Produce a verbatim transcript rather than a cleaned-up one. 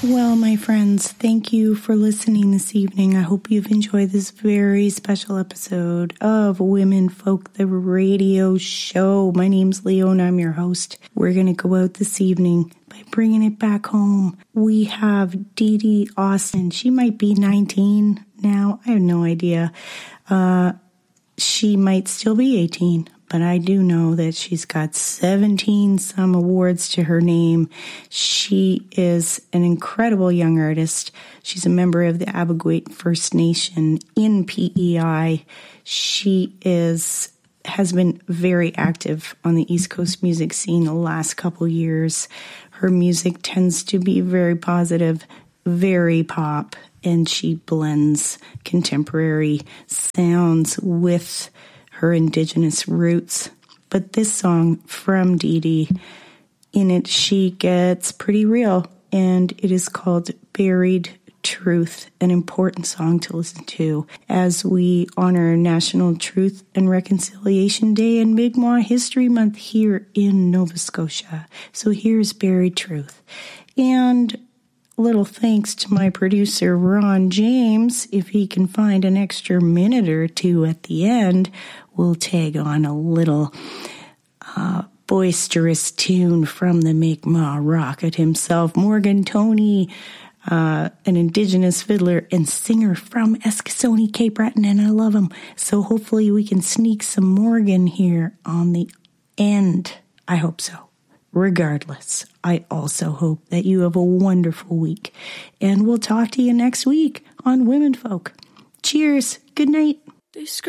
Well, my friends, thank you for listening this evening. I hope you've enjoyed this very special episode of Women Folk, the radio show. My name's Leona. I'm your host. We're going to go out this evening by bringing it back home. We have Dee Dee Austin. She might be nineteen now. I have no idea. Uh, she might still be eighteen. But I do know that she's got seventeen some awards to her name. She is an incredible young artist. She's a member of the Abogwait First Nation in P E I. She is has been very active on the East Coast music scene the last couple years. Her music tends to be very positive, very pop, and she blends contemporary sounds with her indigenous roots. But this song from Dee Dee, in it she gets pretty real, and it is called Buried Truth, an important song to listen to as we honor National Truth and Reconciliation Day and Mi'kmaq History Month here in Nova Scotia. So here's Buried Truth. And little thanks to my producer, Ron James. If he can find an extra minute or two at the end, we'll tag on a little uh, boisterous tune from the Mi'kmaq Rocket himself, Morgan Toney, uh, an Indigenous fiddler and singer from Eskasoni, Cape Breton, and I love him. So hopefully we can sneak some Morgan here on the end. I hope so. Regardless, I also hope that you have a wonderful week. And we'll talk to you next week on Women Folk. Cheers. Good night.